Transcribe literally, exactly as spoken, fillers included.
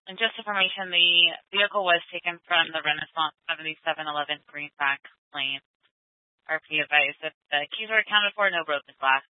And just information, the vehicle was taken from the Renaissance seventy-seven eleven Greenback Lane. R P advised that the keys were accounted for, no broken glass.